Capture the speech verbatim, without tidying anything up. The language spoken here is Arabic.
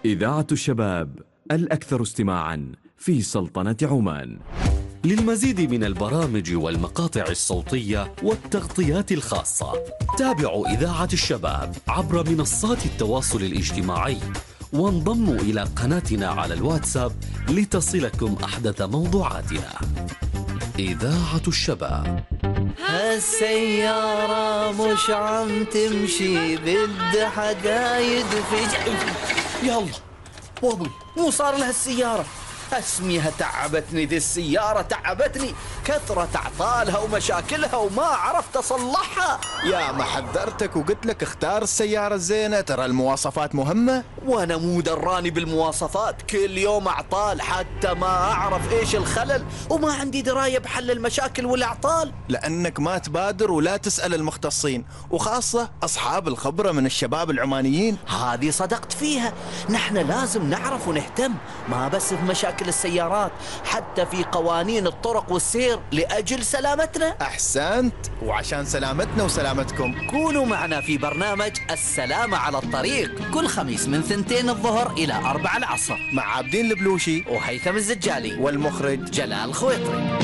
إذاعة الشباب الأكثر استماعاً في سلطنة عمان. للمزيد من البرامج والمقاطع الصوتية والتغطيات الخاصة تابعوا إذاعة الشباب عبر منصات التواصل الاجتماعي، وانضموا إلى قناتنا على الواتساب لتصلكم أحدث موضوعاتنا. إذاعة الشباب. هالسيارة مش عم تمشي، بدها حدايد في يلا وابوي مو صار لها السيارة. اسميها تعبتني ذي السيارة، تعبتني كثرة اعطالها ومشاكلها وما عرفت اصلحها. يا ما حذرتك وقلت لك اختار السيارة الزينة، ترى المواصفات مهمة. وانا مو دراني بالمواصفات، كل يوم اعطال حتى ما اعرف ايش الخلل، وما عندي دراية بحل المشاكل والاعطال. لانك ما تبادر ولا تسأل المختصين، وخاصة اصحاب الخبرة من الشباب العمانيين. هذه صدقت فيها، نحن لازم نعرف ونهتم، ما بس في مشاكل السيارات، حتى في قوانين الطرق والسير لأجل سلامتنا. أحسنت، وعشان سلامتنا وسلامتكم كونوا معنا في برنامج السلامة على الطريق كل خميس من ثنتين الظهر إلى أربع العصر مع عابدين البلوشي وهيثم الزجالي والمخرج جلال خويطري.